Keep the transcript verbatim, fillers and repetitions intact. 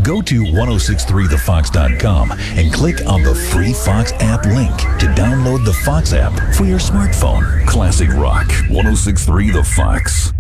Go to ten sixty-three the fox dot com and click on the free Fox app link to download the Fox app for your smartphone. Classic Rock, ten sixty-three The Fox.